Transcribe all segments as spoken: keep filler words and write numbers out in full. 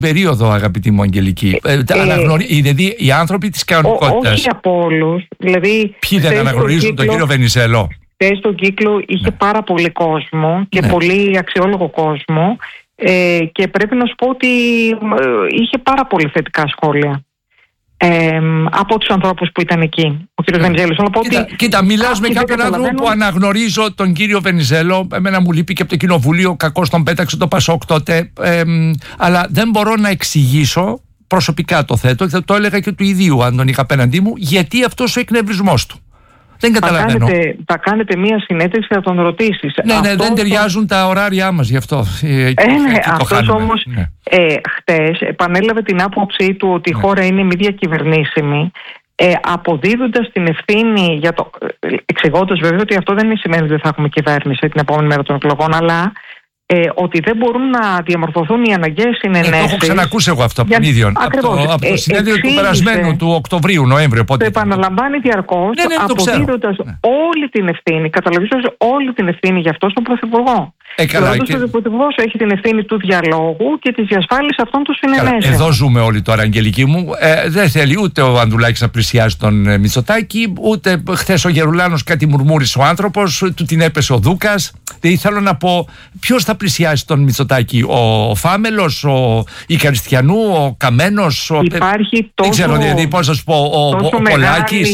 περίοδο, αγαπητή μου Αγγελική. Ε, ε, αναγνωρί... Δηλαδή οι άνθρωποι της κανονικότητας. Όχι από όλους. Δηλαδή, ποιοι δεν αναγνωρίζουν κύκλο, τον κύριο Βενιζέλο. Χθες στον κύκλο είχε ναι. πάρα πολύ κόσμο και ναι. πολύ αξιόλογο κόσμο. Ε, και πρέπει να σου πω ότι είχε πάρα πολύ θετικά σχόλια. Ε, από τους ανθρώπους που ήταν εκεί, ο κύριος Βενιζέλος. Κοίτα, κοίτα μιλάς με κάποιον άνθρωπο που αναγνωρίζω τον κύριο Βενιζέλο. Εμένα μου λείπει και από το κοινοβούλιο, κακώς τον πέταξε το Πασόκ τότε. Ε, αλλά δεν μπορώ να εξηγήσω, προσωπικά το θέτω, και θα το έλεγα και του ιδίου αν τον είχα απέναντί μου, γιατί αυτός ο εκνευρισμός του. Δεν καταλαβαίνω. Θα κάνετε, θα κάνετε μία συνέντευξη, θα τον ρωτήσεις. Ναι, ναι, δεν ταιριάζουν το... τα ωράρια μας γι' αυτό. Ε, ε, ναι, αυτός όμως ναι. ε, χτες επανέλαβε την άποψή του ότι ναι. η χώρα είναι μη διακυβερνήσιμη, ε, αποδίδοντας την ευθύνη για το. Εξηγώντας βέβαια ότι αυτό δεν σημαίνει ότι δεν θα έχουμε κυβέρνηση την επόμενη μέρα των εκλογών, αλλά. Ε, ότι δεν μπορούν να διαμορφωθούν οι αναγκαίες συνενέσεις. Ε, το έχω ξανακούσει εγώ αυτό από τον ίδιο. Από το, από το ε, συνέδριο εξήγησε, του περασμένου, του Οκτωβρίου, Νοέμβριο. Το επαναλαμβάνει διαρκώς, ναι, ναι, αποδίδοντας ναι. όλη την ευθύνη, καταλαβαίνοντας όλη την ευθύνη για αυτό στον Πρωθυπουργό. Ε, καλά, και... Ο Πρωθυπουργός έχει την ευθύνη του διαλόγου και της διασφάλισης αυτών των συνενέσεων. Εδώ ζούμε όλοι τώρα, Αγγελική μου. Ε, δεν θέλει ούτε ο Ανδρουλάκης να πλησιάζει τον ε, Μητσοτάκη, ούτε χθες ο Γερουλάνος κάτι μουρμούρισε ο άνθρωπος, του την έπεσε ο Δούκας. Δηλαδή θέλω να πω, ποιος θα πλησιάσει τον Μητσοτάκη, ο, ο Φάμελος, ο Ικαριστιανού, ο Καμένος, ο... Υπάρχει τόσο... Δεν ξέρω, δηλαδή πώς θα σου πω, ο, ο, ο Πολάκης.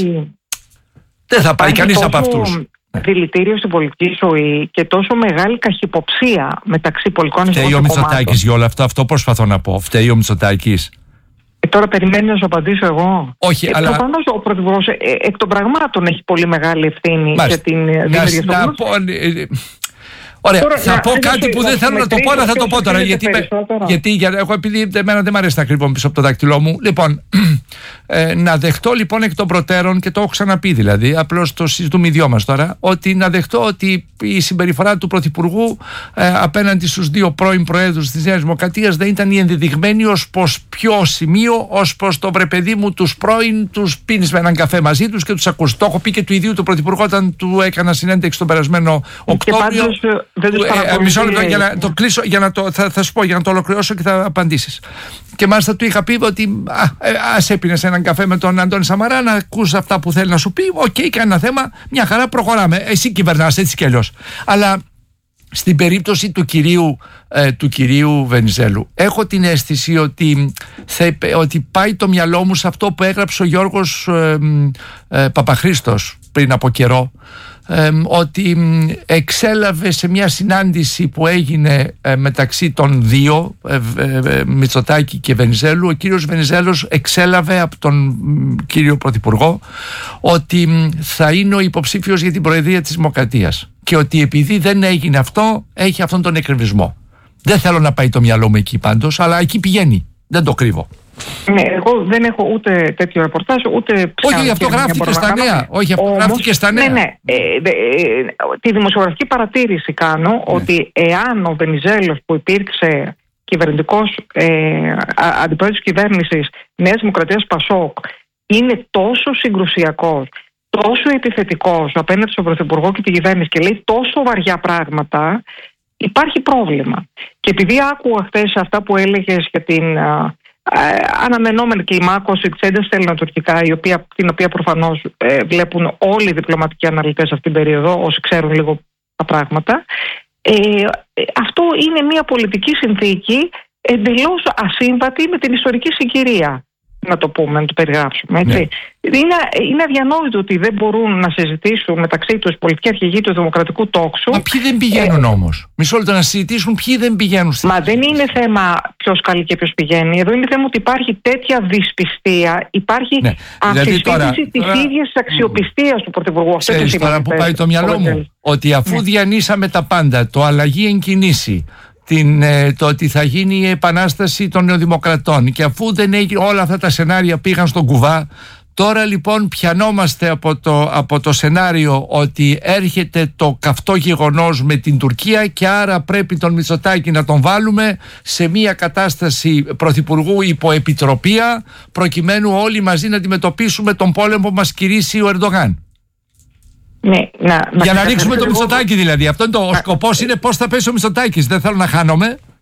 Δεν θα πάει κανείς από αυτούς. Δηλητήριο στην πολιτική ζωή και τόσο μεγάλη καχυποψία μεταξύ πολιτικών κομμάτων. Φταίει ο Μητσοτάκης για όλο αυτό, αυτό προσπαθώ να πω. Φταίει ο Μητσοτάκης. Ε, τώρα περιμένει να σου απαντήσω εγώ. Όχι, ε, αλλά. Προφανώς ο Πρωθυπουργός ε, εκ των πραγμάτων έχει πολύ μεγάλη ευθύνη για την δημιουργία να, πω, ε, ε, Ωραία, τώρα, θα να, πω κάτι που δεν θέλω να το πω, αλλά θα το πω τώρα. Γιατί, γιατί για, εγώ επειδή εμένα δεν μου αρέσει να κρύβω πίσω από το δάκτυλό μου. Λοιπόν, ε, να δεχτώ λοιπόν εκ των προτέρων, και το έχω ξαναπεί δηλαδή, απλώς το συζητούμε οι δυο μας τώρα, ότι να δεχτώ ότι η συμπεριφορά του Πρωθυπουργού ε, απέναντι στους δύο πρώην Προέδρους της Νέας Δημοκρατίας δεν ήταν η ενδεδειγμένη ως προς ποιο σημείο, ως προς το βρε παιδί μου τους πρώην, τους πίνεις με έναν καφέ μαζί τους και τους ακούς. Το έχω πει και του ιδίου του Πρωθυπουργού όταν του έκανα συνέντευξη τον περασμένο Οκτώβριο. Δεν ε, μισό λεπτό για να το κλείσω, για να το, θα, θα σου πω για να το ολοκληρώσω και θα απαντήσεις. Και μάλιστα του είχα πει ότι α, ε, ας έπινες έναν καφέ με τον Αντώνη Σαμαρά να ακούσει αυτά που θέλει να σου πει. Οκ, okay, κανένα θέμα, μια χαρά προχωράμε. Εσύ κυβερνάς έτσι κι αλλιώς. Αλλά στην περίπτωση του κυρίου, ε, του κυρίου Βενιζέλου έχω την αίσθηση ότι, θα, ότι πάει το μυαλό μου σε αυτό που έγραψε ο Γιώργος ε, ε, Παπαχρήστος πριν από καιρό. Ε, ότι εξέλαβε σε μια συνάντηση που έγινε ε, μεταξύ των δύο ε, ε, ε, Μητσοτάκη και Βενιζέλου. Ο κύριος Βενιζέλος εξέλαβε από τον κύριο Πρωθυπουργό ότι θα είναι ο υποψήφιος για την Προεδρία της Δημοκρατίας και ότι επειδή δεν έγινε αυτό έχει αυτόν τον εκνευρισμό. Δεν θέλω να πάει το μυαλό μου εκεί πάντως, αλλά εκεί πηγαίνει, δεν το κρύβω. Ναι, εγώ δεν έχω ούτε τέτοιο ρεπορτάζ, ούτε. Όχι, αυτό γράφτηκε στα νέα. Όχι, αυτό Όμως, γράφτηκε στα νέα. Ναι, ναι. Ε, ε, ε, τη δημοσιογραφική παρατήρηση κάνω ναι. ότι εάν ο Βενιζέλος που υπήρξε κυβερνητικός ε, αντιπρόεδρος κυβέρνησης Νέας Δημοκρατίας Πασόκ είναι τόσο συγκρουσιακός, τόσο επιθετικός απέναντι στον Πρωθυπουργό και την κυβέρνηση και λέει τόσο βαριά πράγματα, υπάρχει πρόβλημα. Και επειδή άκουγα χθες αυτά που έλεγες για την. Ε, αναμενόμενη κλιμάκωση της έντασης στα ελληνοτουρκικά, η οποία, την οποία προφανώς ε, βλέπουν όλοι οι διπλωματικοί αναλυτές αυτήν την περίοδο, όσοι ξέρουν λίγο τα πράγματα. Ε, ε, αυτό είναι μια πολιτική συνθήκη εντελώς ασύμβατη με την ιστορική συγκυρία, να το πούμε, να το περιγράψουμε. Έτσι. Ναι. Είναι, είναι αδιανόητο ότι δεν μπορούν να συζητήσουν μεταξύ τους πολιτικοί αρχηγοί του δημοκρατικού τόξου. Μα ποιοι δεν πηγαίνουν ε, όμως. Μισό λεπτό να συζητήσουν ποιοι δεν πηγαίνουν. Στη... Μα δεν είναι θέμα ποιος καλεί και ποιος πηγαίνει. Εδώ είναι θέμα ότι υπάρχει τέτοια δυσπιστία, υπάρχει ναι. αμφισβήτηση δηλαδή της τώρα... ίδιας αξιοπιστίας του Πρωθυπουργού. Ξέρεις τώρα που πάει το μυαλό μου, ότι αφού ναι. διανύσαμε τα πάντα, το αλλαγή εν κινήσει, Την, το ότι θα γίνει η επανάσταση των νεοδημοκρατών και αφού δεν έγινε, όλα αυτά τα σενάρια πήγαν στον κουβά, τώρα λοιπόν πιανόμαστε από το, από το σενάριο ότι έρχεται το καυτό γεγονός με την Τουρκία και άρα πρέπει τον Μητσοτάκη να τον βάλουμε σε μια κατάσταση πρωθυπουργού υποεπιτροπία προκειμένου όλοι μαζί να αντιμετωπίσουμε τον πόλεμο που μας κηρύσσει ο Ερντογάν. Ναι, να, για να ρίξουμε το Μητσοτάκη δηλαδή. Αυτό είναι το, ο σκοπός είναι πώς θα πέσει ο Μητσοτάκης. Δεν θέλω να χάνομαι.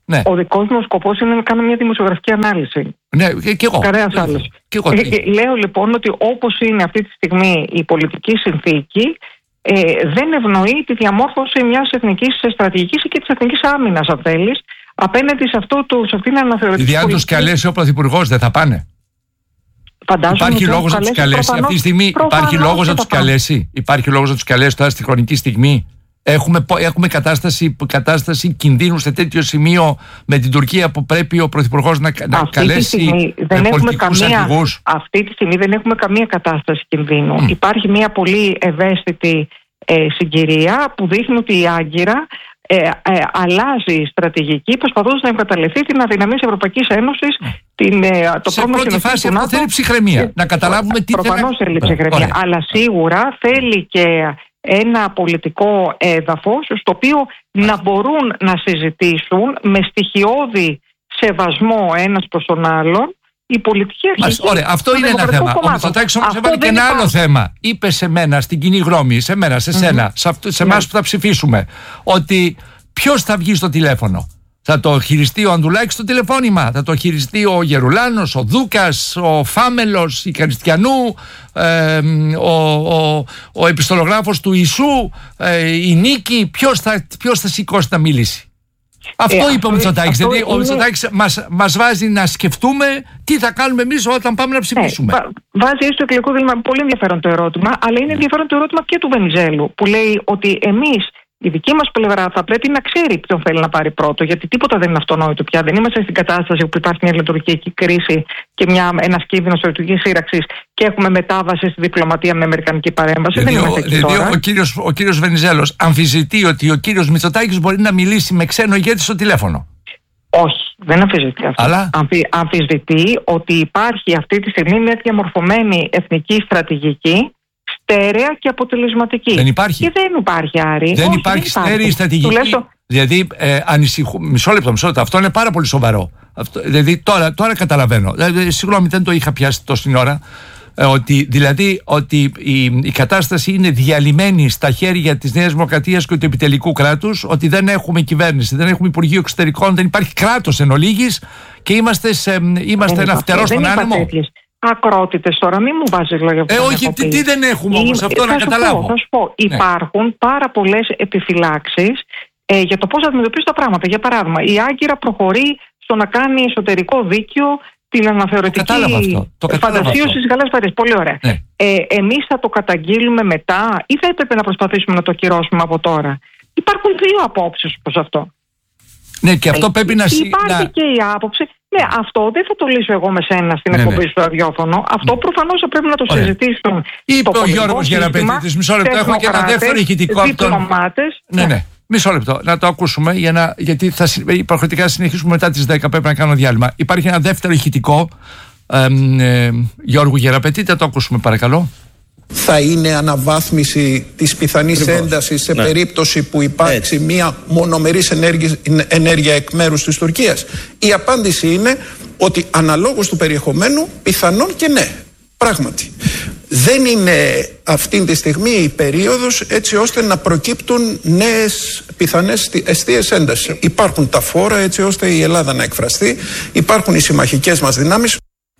Ναι. Ο δικός μου σκοπός είναι να κάνω μια δημοσιογραφική ανάλυση. Ναι, και, και εγώ. Κανένας άλλος. Και εγώ. Ε, λέω λοιπόν ότι όπως είναι αυτή τη στιγμή η πολιτική συνθήκη, ε, δεν ευνοεί τη διαμόρφωση μιας εθνικής στρατηγικής και της εθνικής άμυνας, αν θέλεις, απέναντι σε, αυτό το, σε αυτήν την αναθεωρητική πολιτική. Διάν τους καλέσει ο Πρωθυπουργός, δεν θα πάνε? Φαντάζομαι υπάρχει λόγος να τους καλέσει προφανώς, αυτή τη στιγμή? Υπάρχει λόγος να τους καλέσει? Υπάρχει λόγος να τους καλέσει τώρα στη χρονική στιγμή? Έχουμε, έχουμε κατάσταση, κατάσταση κινδύνου σε τέτοιο σημείο με την Τουρκία που πρέπει ο Πρωθυπουργός να, να καλέσει πολιτικούς αρχηγούς? Αυτή τη στιγμή δεν έχουμε καμία κατάσταση κινδύνου. Mm. Υπάρχει μια πολύ ευαίσθητη ε, συγκυρία που δείχνει ότι η Άγκυρα ε, ε, αλλάζει στρατηγική προσπαθώντας να εκμεταλλευτεί την αδυναμία της Ευρωπαϊκής Ένωσης. Mm. Την, ε, το σε πρώτη φάση αυτό θέλει ψυχραιμία. Ε, να καταλάβουμε τι θέλει. Προφανώς θέλει ψυχραιμία, αλλά σίγουρα θέλει και ένα πολιτικό έδαφος στο οποίο να μπορούν να συζητήσουν με στοιχειώδη σεβασμό ένας προς τον άλλον οι πολιτικοί αρχηγοί. Ωραία, αυτό είναι ένα θέμα. Ο Μητσοτάκης όμως έβαλε και ένα άλλο υπάρχει. θέμα. Είπε σε μένα, στην κοινή γνώμη, σε μένα, σε σένα, mm-hmm. σε, αυτό, σε εμάς yeah. που θα ψηφίσουμε, ότι ποιος θα βγει στο τηλέφωνο? Θα το χειριστεί ο Ανδουλάκης στο τηλεφώνημα, θα το χειριστεί ο Γερουλάνος, ο Δούκας, ο Φάμελος, η Καριστιανού, ε, ο, ο, ο επιστολογράφος του Ιησού, ε, η Νίκη. Ποιος θα, ποιος θα σηκώσει να μιλήσει? Αυτό ε, είπε ο Μητσοτάκης. Δηλαδή είναι... ο Μητσοτάκης μας, μας βάζει να σκεφτούμε τι θα κάνουμε εμείς όταν πάμε να ψηφίσουμε. Ε, βάζει στο εκλογικό δίλημμα. Πολύ ενδιαφέρον το ερώτημα, αλλά είναι ενδιαφέρον το ερώτημα και του Βενιζέλου, που λέει ότι εμείς, η δική μας πλευρά, θα πρέπει να ξέρει ποιον θέλει να πάρει πρώτο, γιατί τίποτα δεν είναι αυτονόητο πια. Δεν είμαστε στην κατάσταση που υπάρχει μια λειτουργική κρίση και ένα κίνδυνο στρατιωτικής σύραξης και έχουμε μετάβαση στη διπλωματία με αμερικανική παρέμβαση. Δηλαδή, δεν είμαστε εκεί δηλαδή τώρα. Ο κύριος, ο κύριος Βενιζέλος αμφισβητεί ότι ο κύριος Μητσοτάκης μπορεί να μιλήσει με ξένο ηγέτη στο τηλέφωνο. Όχι, δεν αμφισβητεί αυτό. Αλλά... Αμφι, αμφισβητεί ότι υπάρχει αυτή τη στιγμή μια διαμορφωμένη εθνική στρατηγική, στέρεα και αποτελεσματική. Δεν υπάρχει. Και δεν υπάρχει, Άρη. Δεν Όχι, υπάρχει στέρεη στρατηγική. Τουλάχιστον... Δηλαδή, ε, ανησυχώ. Μισό λεπτό, μισό λεπτό. Αυτό είναι πάρα πολύ σοβαρό. Αυτό, δηλαδή, τώρα, τώρα καταλαβαίνω. Δηλαδή, συγγνώμη, δεν το είχα πιάσει τόση ώρα. Ε, ότι, δηλαδή, ότι η, η κατάσταση είναι διαλυμένη στα χέρια της Νέας Δημοκρατίας και του επιτελικού κράτους. Ότι δεν έχουμε κυβέρνηση, δεν έχουμε Υπουργείο Εξωτερικών, δεν υπάρχει κράτος εν ολίγης και είμαστε, σε, είμαστε ένα φτερό στον άνεμο. Ακρότητες τώρα, μην μου βάζεις λόγια που Ε, όχι, τι, τι δεν έχουμε όμως, αυτό θα να καταλάβω. Πω, θα σου πω, ναι. Υπάρχουν πάρα πολλές επιφυλάξεις ε, για το πώς θα αντιμετωπίσει τα πράγματα. Για παράδειγμα, η Άγκυρα προχωρεί στο να κάνει εσωτερικό δίκαιο την αναθεωρητική φαντασίωση στις Γαλλικές Παρίες. Πολύ ωραία. Ναι. Ε, εμείς θα το καταγγείλουμε μετά ή θα έπρεπε να προσπαθήσουμε να το κυρώσουμε από τώρα? Υπάρχουν δύο απόψεις προς αυτό. Ναι, και αυτό ε, πρέπει να... Υπάρχει να... και η άποψη. Ναι, αυτό δεν θα το λύσω εγώ με σένα στην ναι, εκπομπή ναι. στο ραδιόφωνο. Αυτό ναι. προφανώς θα πρέπει να το συζητήσουν. Είπε ο Γιώργος Γεραπετήτης, μισό λεπτό, έχω και ένα δεύτερο ηχητικό από τον... Ναι, ναι. Μισό λεπτό, να το ακούσουμε, για να, γιατί θα υποχρεωτικά συνεχίσουμε μετά τις δέκα, πρέπει να κάνω διάλειμμα. Υπάρχει ένα δεύτερο ηχητικό, ε, ε, Γιώργου Γεραπετήτη, θα το ακούσουμε παρακαλώ. Θα είναι αναβάθμιση της πιθανής λοιπόν, έντασης σε ναι. περίπτωση που υπάρξει Έτσι. μια μονομερής ενέργεια, ενέργεια εκ μέρους της Τουρκίας? Η απάντηση είναι ότι αναλόγως του περιεχομένου πιθανόν και ναι, πράγματι. Δεν είναι αυτή τη στιγμή η περίοδος έτσι ώστε να προκύπτουν νέες πιθανές εστίες έντασης. Υπάρχουν τα φόρα έτσι ώστε η Ελλάδα να εκφραστεί, υπάρχουν οι συμμαχικές μας δυνάμεις.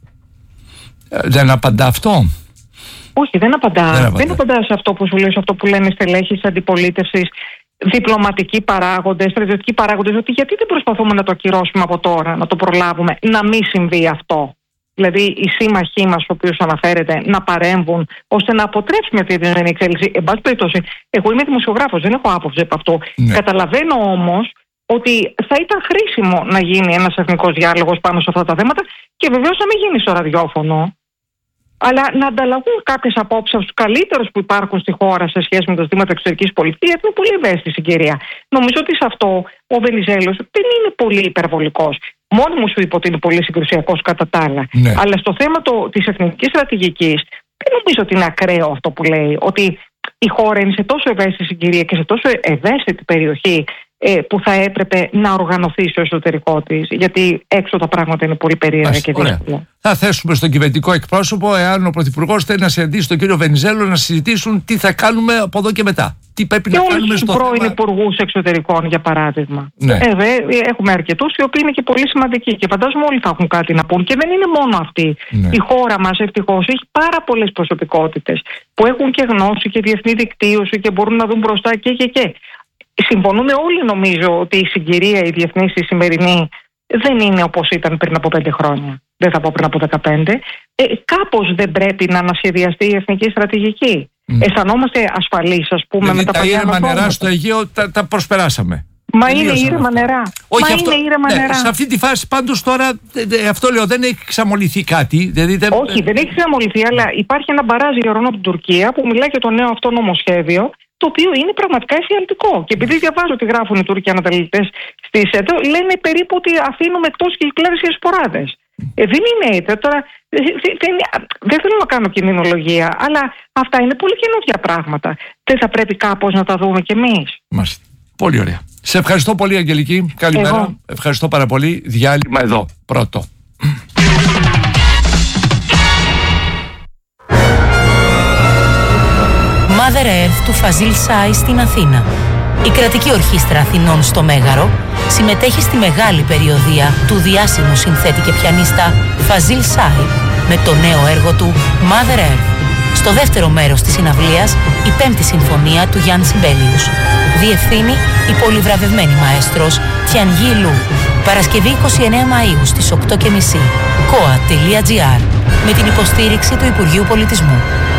Δεν απαντά αυτό. Όχι, δεν απαντά. Δεν, δεν απαντά σε αυτό που σου λέω, σε αυτό που λένε στελέχη τη αντιπολίτευση, διπλωματικοί παράγοντες, στρατιωτικοί παράγοντες, ότι γιατί δεν προσπαθούμε να το ακυρώσουμε από τώρα, να το προλάβουμε, να μην συμβεί αυτό. Δηλαδή, οι σύμμαχοί μας, στους οποίους αναφέρεται, να παρέμβουν ώστε να αποτρέψουμε αυτή την εξέλιξη. Εν πάση περιπτώσει, εγώ είμαι δημοσιογράφος, δεν έχω άποψη από αυτό. Ναι. Καταλαβαίνω όμως ότι θα ήταν χρήσιμο να γίνει ένας εθνικός διάλογος πάνω σε αυτά τα θέματα και βεβαίως να μην γίνει στο ραδιόφωνο, αλλά να ανταλλαγούν κάποιες απόψεις από τους καλύτερους που υπάρχουν στη χώρα σε σχέση με το ζήτημα της εξωτερικής πολιτικής, γιατί είναι πολύ ευαίσθητη συγκυρία. Νομίζω ότι σε αυτό ο Βενιζέλος δεν είναι πολύ υπερβολικός. Μόνο μου σου είπε ότι είναι πολύ συγκρουσιακός κατά τα άλλα. Ναι. Αλλά στο θέμα της εθνικής στρατηγικής, δεν νομίζω ότι είναι ακραίο αυτό που λέει, ότι η χώρα είναι σε τόσο ευαίσθητη συγκυρία και σε τόσο ευαίσθητη περιοχή που θα έπρεπε να οργανωθεί στο εσωτερικό της, γιατί έξω τα πράγματα είναι πολύ περίεργα και δύσκολα. Θα θέσουμε στον κυβερνητικό εκπρόσωπο, εάν ο Πρωθυπουργός θέλει να συναντήσει τον κύριο Βενιζέλο, να συζητήσουν τι θα κάνουμε από εδώ και μετά. Τι πρέπει και να όλους κάνουμε τους στο πρώην θέμα... υπουργούς εξωτερικών, για παράδειγμα. Ναι. Ε, δε, έχουμε αρκετούς οι οποίοι είναι και πολύ σημαντικοί και φαντάζομαι όλοι θα έχουν κάτι να πούν. Και δεν είναι μόνο αυτοί. Ναι. Η χώρα μας ευτυχώς έχει πάρα πολλές προσωπικότητες που έχουν και γνώση και διεθνή δικτύωση και μπορούν να δουν μπροστά και και και. Συμφωνούμε όλοι, νομίζω, ότι η συγκυρία, η διεθνής, η σημερινή δεν είναι όπως ήταν πριν από πέντε χρόνια. Δεν θα πω πριν από δεκαπέντε. Ε, κάπως δεν πρέπει να ανασχεδιαστεί η εθνική στρατηγική. Mm. Αισθανόμαστε ασφαλείς, ας πούμε, δηλαδή, με τα, τα παλιά ήρεμα νερά στο Αιγαίο τα, τα προσπεράσαμε. Μα είναι ήρεμα νερά. Όχι, Μα αυτό, είναι ήρεμα ναι, νερά. σε αυτή τη φάση πάντως τώρα, αυτό λέω, δεν έχει ξαμολυθεί κάτι. Δηλαδή, δεν... Όχι, δεν έχει ξαμολυθεί, αλλά υπάρχει ένα μπαράζ γερόν από την Τουρκία που μιλάει για το νέο αυτό νομοσχέδιο, το οποίο είναι πραγματικά εφιαλτικό. Και επειδή διαβάζω τι γράφουν οι Τούρκοι ανατελετές στις ΕΤΟ, λένε περίπου ότι αφήνουμε εκτός κυκλάδες και σποράδες. Ε, δεν είναι έτσι. Τώρα, δεν, δεν θέλω να κάνω κινδυνολογία, αλλά αυτά είναι πολύ καινούργια πράγματα. Δεν θα πρέπει κάπως να τα δούμε κι εμείς. Μάλιστα. Πολύ ωραία. Σε ευχαριστώ πολύ, Αγγελική. Καλημέρα. Εγώ. Ευχαριστώ πάρα πολύ. Διάλειμμα εδώ. Πρώτο. Mother Earth του Φαζίλ Σάι στην Αθήνα. Η κρατική ορχήστρα Αθηνών στο Μέγαρο συμμετέχει στη μεγάλη περιοδεία του διάσημου συνθέτη και πιανίστα Φαζίλ Σάι με το νέο έργο του Mother Earth. Στο δεύτερο μέρος της συναυλίας, η πέμπτη συμφωνία του Γιάννη Σιμπέλιους. Διευθύνει η πολυβραβευμένη μαέστρος Τιανγί Λου. Παρασκευή εικοστή ενάτη Μαΐου στις οκτώ και μισή. κοα τελεία τζι άρ με την υποστήριξη του Υπουργείου Πολιτισμού.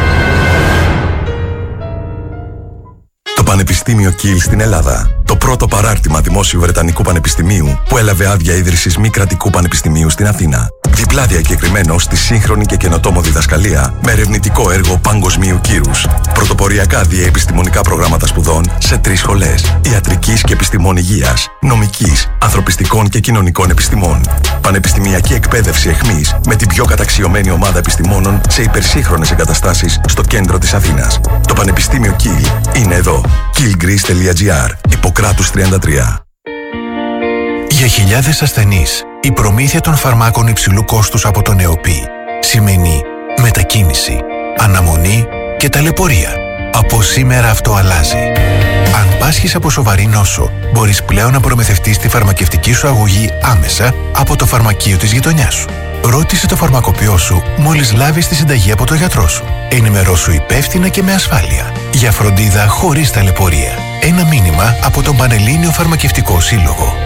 Το Πανεπιστήμιο Κιλ στην Ελλάδα. Το πρώτο παράρτημα δημόσιου Βρετανικού Πανεπιστημίου που έλαβε άδεια ίδρυσης μη κρατικού πανεπιστημίου στην Αθήνα. Διπλά διακεκριμένο στη σύγχρονη και καινοτόμο διδασκαλία με ερευνητικό έργο παγκοσμίου κύρους. Πρωτοποριακά διαεπιστημονικά προγράμματα σπουδών σε τρεις σχολές: ιατρικής και επιστημών υγείας, νομικής, ανθρωπιστικών και κοινωνικών επιστημών. Πανεπιστημιακή εκπαίδευση εχμής με την πιο καταξιωμένη ομάδα επιστημόνων σε υπερσύγχρονες εγκαταστάσεις στο κέντρο της Αθήνας. Το Πανεπιστήμιο Κιλ είναι εδώ. κιλ γκρις τελεία τζι άρ, Ιπποκράτους τριάντα τρία. Για χιλιάδες ασθενείς, η προμήθεια των φαρμάκων υψηλού κόστους από τον ΕΟΠΗ σημαίνει μετακίνηση, αναμονή και ταλαιπωρία. Από σήμερα αυτό αλλάζει. Αν πάσχεις από σοβαρή νόσο, μπορείς πλέον να προμηθευτείς τη φαρμακευτική σου αγωγή άμεσα από το φαρμακείο της γειτονιάς σου. Ρώτησε το φαρμακοποιό σου μόλις λάβεις τη συνταγή από τον γιατρό σου. Ενημερώσου υπεύθυνα και με ασφάλεια. Για φροντίδα χωρίς ταλαιπωρία. Ένα μήνυμα από τον Πανελλήνιο Φαρμακευτικό Σύλλογο.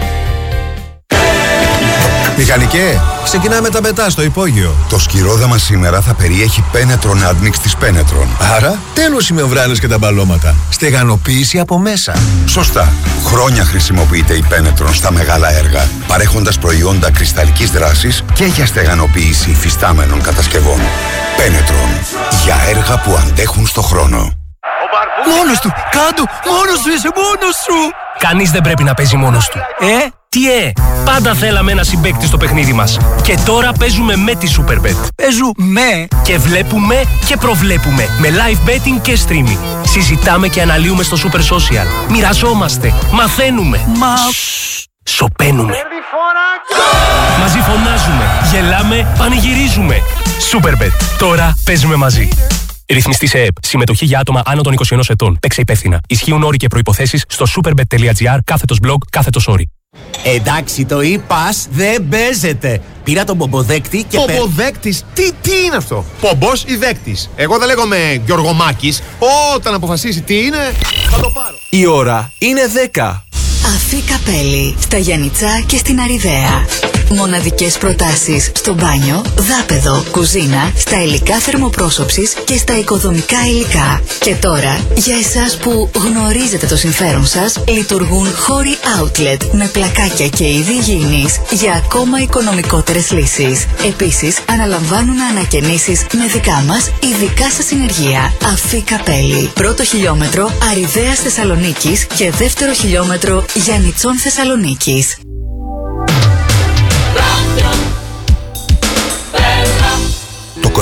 Μηχανικέ, ξεκινάμε τα πετά στο υπόγειο. Το σκυρόδαμα σήμερα θα περιέχει Πένετρον Admix της Πένετρον. Άρα, τέλος οι μεμβράνες και τα μπαλώματα. Στεγανοποίηση από μέσα. Σωστά. Χρόνια χρησιμοποιείται η Πένετρον στα μεγάλα έργα, παρέχοντας προϊόντα κρυσταλλικής δράσης και για στεγανοποίηση υφιστάμενων κατασκευών. Πένετρον. Για έργα που αντέχουν στο χρόνο. Μόνος του! Κάντο! Μόνος σου είσαι! Μόνος σου! Κανείς δεν πρέπει να παίζει μόνος του. Ε? Τι ε? Πάντα θέλαμε ένα συμπαίκτη στο παιχνίδι μας. Και τώρα παίζουμε με τη Superbet. Παίζουμε! Και βλέπουμε και προβλέπουμε. Με live betting και streaming. Συζητάμε και αναλύουμε στο Super Social. Μοιραζόμαστε. Μαθαίνουμε. Μα... Σοπαίνουμε. Μαζί φωνάζουμε. Γελάμε. Πανηγυρίζουμε. Superbet. Τώρα παίζουμε μαζί. Ρυθμιστή σε ΕΕΠ. Συμμετοχή για άτομα άνω των είκοσι ενός ετών. Παίξε υπεύθυνα. Ισχύουν όροι και προϋποθέσεις στο superbet τελεία τζι άρ κάθετος blog κάθετος όροι. Εντάξει, το e-pass δεν παίζεται. Πήρα τον πομποδέκτη και... Πομποδέκτης, τι, τι είναι αυτό? Πομπός ή δέκτης? Εγώ δεν λέγομαι Γιωργομάκης. Όταν αποφασίσει τι είναι, θα το πάρω. Η ώρα είναι δέκα. Αφή Καπέλη, στα Γιαννιτσά και στην Αριδαία. Μοναδικές προτάσεις στο μπάνιο, δάπεδο, κουζίνα, στα υλικά θερμοπρόσωψης και στα οικοδομικά υλικά. Και τώρα, για εσάς που γνωρίζετε το συμφέρον σας, λειτουργούν χώροι outlet με πλακάκια και είδη υγιεινής για ακόμα οικονομικότερες λύσεις. Επίσης, αναλαμβάνουν ανακαινήσεις με δικά μας ειδικά σας συνεργεία. Αφή Καπέλη, πρώτο χιλιόμετρο Αριδαίας Θεσσαλονίκης και δεύτερο χιλιόμετρο Γιαννιτσών Θεσσαλονίκης. Το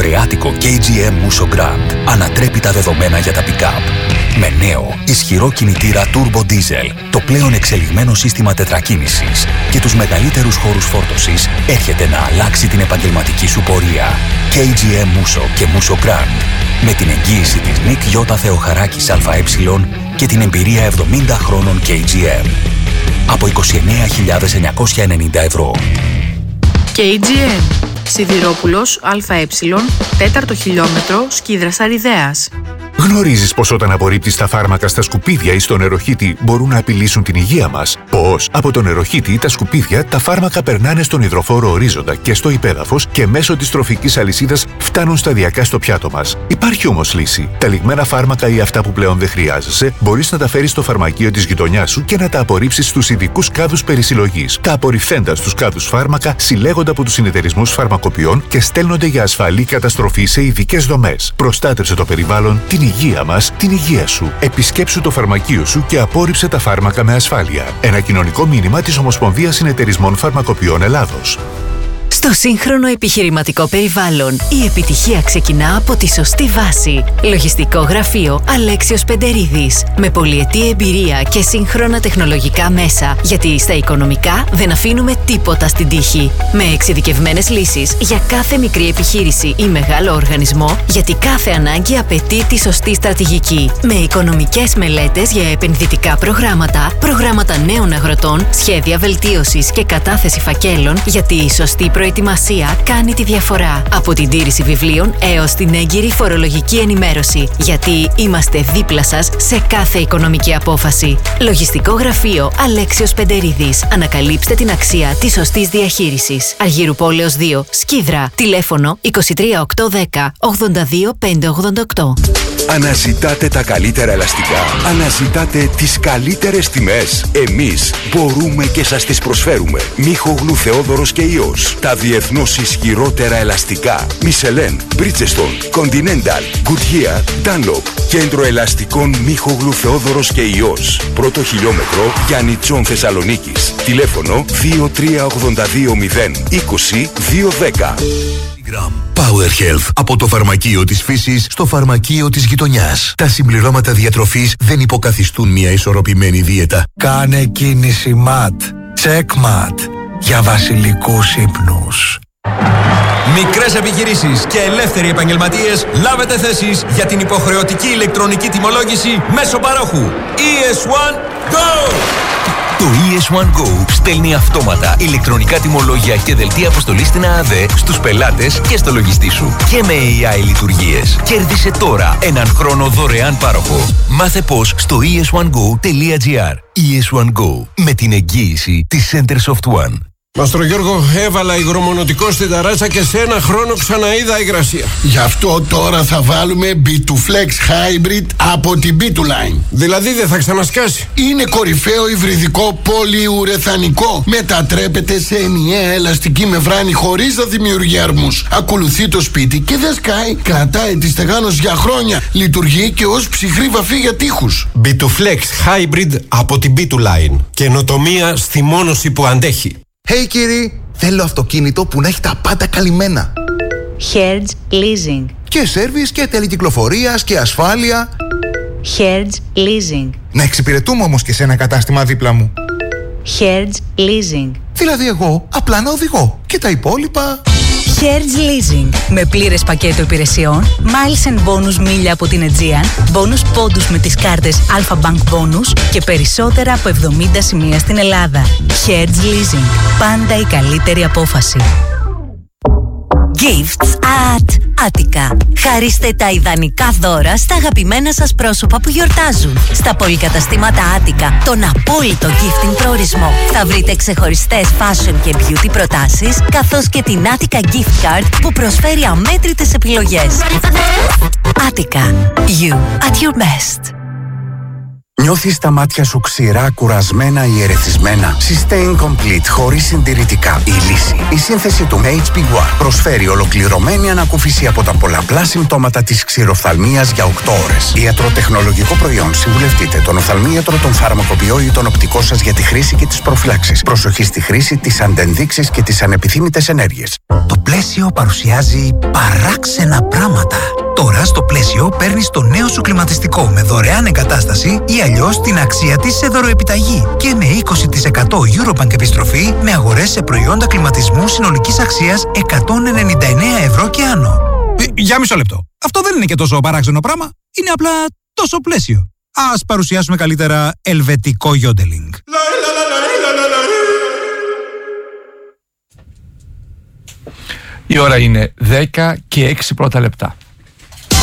εργατικό κέι τζι εμ Musso Grand ανατρέπει τα δεδομένα για τα pick-up. Με νέο, ισχυρό κινητήρα Turbo Diesel, το πλέον εξελιγμένο σύστημα τετρακίνησης και τους μεγαλύτερους χώρους φόρτωσης, έρχεται να αλλάξει την επαγγελματική σου πορεία. κέι τζι εμ Musso και Musso Grand. Με την εγγύηση της Νικ Γιώτα Θεοχαράκης ΑΕ και την εμπειρία εβδομήντα χρόνων κέι τζι εμ. Από είκοσι εννέα χιλιάδες εννιακόσια ενενήντα ευρώ. κέι τζι εμ. Σιδηρόπουλος ΑΕ, τέταρτο χιλιόμετρο, Σκίδρας Αριδέας. Γνωρίζεις πως όταν απορρίπτεις τα φάρμακα στα σκουπίδια ή στο νεροχύτη μπορούν να απειλήσουν την υγεία μας? Πως από το νεροχύτη ή τα σκουπίδια τα φάρμακα περνάνε στον υδροφόρο ορίζοντα και στο υπέδαφος και μέσω της τροφικής αλυσίδας φτάνουν σταδιακά στο πιάτο μας. Υπάρχει όμως λύση. Τα λιγμένα φάρμακα ή αυτά που πλέον δεν χρειάζεσαι μπορείς να τα φέρεις στο φαρμακείο της γειτονιάς σου και να τα απορρίψεις στους ειδικούς κάδους περισυλλογής. Τα απορριφθέντα στους κάδους φάρμακα συλλέγονται από τους συνεταιρισμούς φαρμακοποιών και στέλνονται για ασφαλή καταστροφή σε ειδικές δομές. Προστάτευσε το περιβάλλον, την υγεία μας, την υγεία σου. Επισκέψου το φαρμακείο σου και απόρριψε τα φάρμακα με ασφάλεια. Ένα κοινωνικό μήνυμα της Ομοσπονδίας Συνεταιρισμών Φαρμακοποιών Ελλάδος. Στο σύγχρονο επιχειρηματικό περιβάλλον, η επιτυχία ξεκινά από τη σωστή βάση. Λογιστικό γραφείο Αλέξιος Πεντερίδης. Με πολυετή εμπειρία και σύγχρονα τεχνολογικά μέσα. Γιατί στα οικονομικά δεν αφήνουμε τίποτα στην τύχη. Με εξειδικευμένες λύσεις για κάθε μικρή επιχείρηση ή μεγάλο οργανισμό, γιατί κάθε ανάγκη απαιτεί τη σωστή στρατηγική. Με οικονομικές μελέτες για επενδυτικά προγράμματα, προγράμματα νέων αγροτών, σχέδια βελτίωσης και κατάθεση φακέλων, γιατί η σωστή προετοιμασία κάνει τη διαφορά. Από την τήρηση βιβλίων έως την έγκυρη φορολογική ενημέρωση. Γιατί είμαστε δίπλα σας σε κάθε οικονομική απόφαση. Λογιστικό γραφείο Αλέξιος Πεντερίδης. Ανακαλύψτε την αξία της σωστής διαχείρισης. Αργύρου Πόλεως δύο, Σκίδρα. Τηλέφωνο είκοσι τρία οκτακόσια δέκα ογδόντα δύο πεντακόσια ογδόντα οκτώ. Αναζητάτε τα καλύτερα ελαστικά. Αναζητάτε τις καλύτερες τιμές. Εμείς μπορούμε και σας τις προσφέρουμε. Μίχογλου Θεόδωρος και Υιός. Τα διεθνώς ισχυρότερα ελαστικά. Μισελέν, Bridgestone, Continental, Goodyear, Dunlop. Κέντρο ελαστικών Μίχογλου Θεόδωρος και Υιός. Πρώτο χιλιόμετρο Γιάννη Τσόν Θεσσαλονίκης. Τηλέφωνο δύο τρία ογδόντα δύο μηδέν είκοσι δύο δέκα. Power Health. Από το φαρμακείο της φύσης στο φαρμακείο της γειτονιάς. Τα συμπληρώματα διατροφής δεν υποκαθιστούν μια ισορροπημένη δίαιτα. Κάνε κίνηση ΜΑΤ. Τσεκ ΜΑΤ. Για βασιλικούς ύπνους. Μικρές επιχειρήσεις και ελεύθεροι επαγγελματίες, λάβετε θέσεις για την υποχρεωτική ηλεκτρονική τιμολόγηση μέσω παρόχου. ι ες ουάν Go! Το ι ες ουάν Go στέλνει αυτόματα ηλεκτρονικά τιμολόγια και δελτία αποστολής στην ΑΑΔΕ στους πελάτες και στο λογιστή σου. Και με έι άι λειτουργίες. Κέρδισε τώρα έναν χρόνο δωρεάν πάροχο. Μάθε πώς στο ι ες ουάν γκο τελεία τζι άρ. ι ες ουάν Go, με την εγγύηση της Center Soft One. Μαστρο Γιώργο, έβαλα υγρομονωτικό στην ταράτσα και σε ένα χρόνο ξαναείδα υγρασία. Γι' αυτό τώρα θα βάλουμε μπι τού Flex Hybrid από την μπι τού Line. Δηλαδή δεν θα ξανασκάσει. Είναι κορυφαίο υβριδικό πολυουρεθανικό. Μετατρέπεται σε ενιαία ελαστική μεμβράνη χωρίς να δημιουργεί αρμούς. Ακολουθεί το σπίτι και δεν σκάει. Κρατάει τη στεγάνωση για χρόνια. Λειτουργεί και ως ψυχρή βαφή για τοίχους. μπι τού Flex Hybrid από την μπι τού Line. Καινοτομία στη μόνωση που αντέχει. Hey κύριοι, θέλω αυτοκίνητο που να έχει τα πάντα καλυμμένα. Hertz Leasing. Και σέρβις και τελεκυκλοφορίας και ασφάλεια. Hertz Leasing. Να εξυπηρετούμε όμως και σε ένα κατάστημα δίπλα μου. Hertz Leasing. Δηλαδή εγώ απλά να οδηγώ και τα υπόλοιπα... Hertz Leasing. Με πλήρες πακέτο υπηρεσιών, miles and bonus μίλια από την Aegean, bonus πόντους με τις κάρτες Alpha Bank Bonus και περισσότερα από εβδομήντα σημεία στην Ελλάδα. Hertz Leasing. Πάντα η καλύτερη απόφαση. Gifts at Attica. Χαρίστε τα ιδανικά δώρα στα αγαπημένα σας πρόσωπα που γιορτάζουν. Στα πολυκαταστήματα Attica, τον απόλυτο gifting προορισμό. Θα βρείτε ξεχωριστές fashion και beauty προτάσεις, καθώς και την Attica Gift Card που προσφέρει αμέτρητες επιλογές. Attica. You at your best. Νιώθεις τα μάτια σου ξηρά, κουρασμένα ή ερεθισμένα? Sustain Complete, χωρίς συντηρητικά. Η λύση. Η σύνθεση του έιτς πι One προσφέρει ολοκληρωμένη ανακούφιση από τα πολλαπλά συμπτώματα της ξηροφθαλμίας για οκτώ ώρες. Ιατροτεχνολογικό προϊόν. Συμβουλευτείτε τον οφθαλμίατρο, τον φαρμακοποιό ή τον οπτικό σας για τη χρήση και τις προφυλάξεις. Προσοχή στη χρήση, τις αντενδείξεις και τις ανεπιθύμητες ενέργειες. Το Πλαίσιο παρουσιάζει παράξενα πράγματα. Τώρα στο Πλαίσιο παίρνεις το νέο σου κλιματιστικό με δωρεάν εγκατάσταση ή αλλιώς την αξία της σε δωροεπιταγή και με είκοσι τοις εκατό Eurobank επιστροφή με αγορές σε προϊόντα κλιματισμού συνολικής αξίας εκατόν ενενήντα εννέα ευρώ και άνω. Ε, για μισό λεπτό. Αυτό δεν είναι και τόσο παράξενο πράγμα. Είναι απλά τόσο Πλαίσιο. Ας παρουσιάσουμε καλύτερα ελβετικό γιόντελινγκ. Η ώρα είναι δέκα και έξι πρώτα λεπτά.